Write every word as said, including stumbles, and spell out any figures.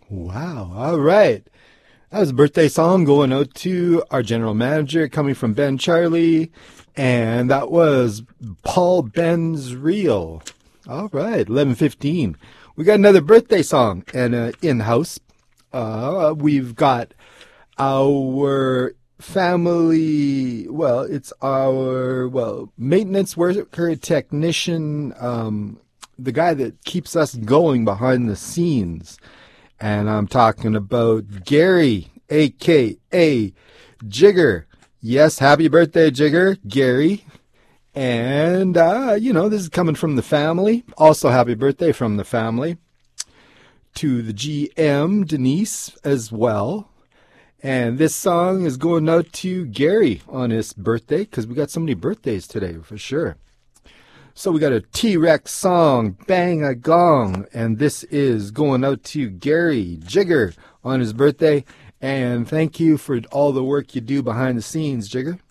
Wow. All right. That was a birthday song going out to our general manager coming from Ben Charlie. And that was Paul Ben's Real. All right. eleven fifteen. We got another birthday song and uh, in-house. Uh, we've got our family, well, it's our, well, maintenance worker technician, um, the guy that keeps us going behind the scenes. And I'm talking about Gary, a k a. Jigger. Yes, happy birthday, Jigger, Gary. And, uh, you know, this is coming from the family. Also, happy birthday from the family to the G M, Denise, as well. And this song is going out to Gary on his birthday because we got so many birthdays today, for sure. So we got a T-Rex song, Bang a Gong, and this is going out to Gary Jigger on his birthday. And thank you for all the work you do behind the scenes, Jigger.